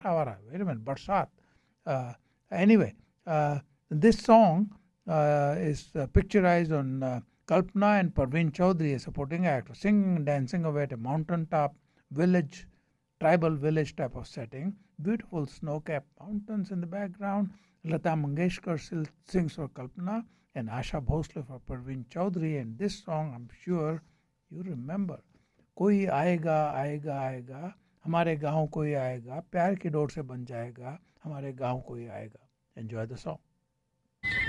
Wait a minute, Barsat. Anyway, this song is picturized on Kalpana and Parveen Chaudhary, a supporting actor, singing and dancing away at a mountaintop village, tribal village type of setting. Beautiful snow-capped mountains in the background. Lata Mangeshkar sings for Kalpana and Asha Bhosle for Parveen Chaudhary. And this song, I'm sure you remember. कोई आएगा आएगा आएगा हमारे गांव कोई आएगा प्यार की डोर से बन जाएगा हमारे गांव कोई आएगा. Enjoy the song.